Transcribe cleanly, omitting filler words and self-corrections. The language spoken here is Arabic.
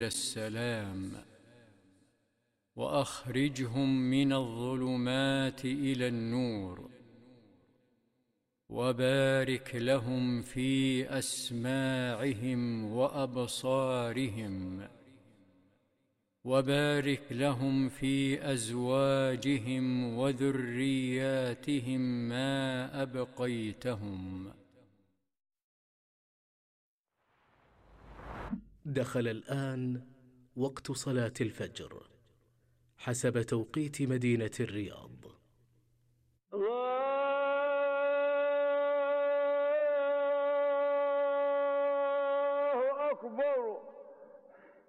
السلام وأخرجهم من الظلمات إلى النور، وبارك لهم في أسماعهم وأبصارهم، وبارك لهم في أزواجهم وذرياتهم ما أبقيتهم. دخل الآن وقت صلاة الفجر حسب توقيت مدينة الرياض.